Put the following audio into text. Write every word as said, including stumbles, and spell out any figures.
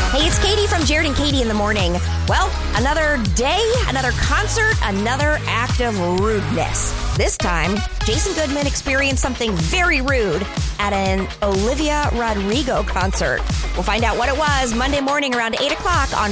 Hey, it's Katie from Jared and Katie in the Morning. Well, another day, another concert, another act of rudeness. This time, Jason Goodman experienced something very rude at an Olivia Rodrigo concert. We'll find out what it was Monday morning around eight o'clock on